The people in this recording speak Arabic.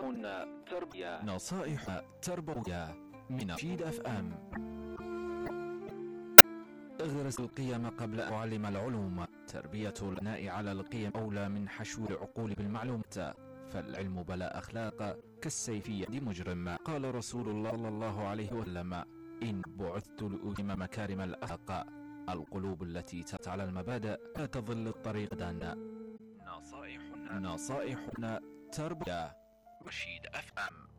تربية. نصائح تربوية من نشيد اف ام. اغرس القيم قبل أن تعلم العلوم. تربية الأبناء على القيم أولى من حشو العقول بالمعلومات، فالعلم بلا أخلاق كالسيف يد مجرم. قال رسول الله صلى الله عليه وسلم: إن بعثت لأتمم مكارم الأخلاق. القلوب التي تبنت على المبادئ لا تضل الطريق دانا. نصائحنا تربية. نشيد اف ام.